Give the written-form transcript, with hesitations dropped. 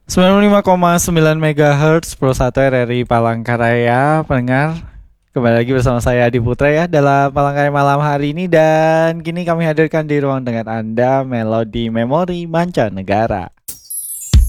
95,9 MHz Pro 1 RRI Palangkaraya. Pendengar, kembali lagi bersama saya Adi Putra ya dalam Palangkaraya malam hari ini. Dan kini kami hadirkan di ruang dengan Anda Melodi Memori Mancanegara.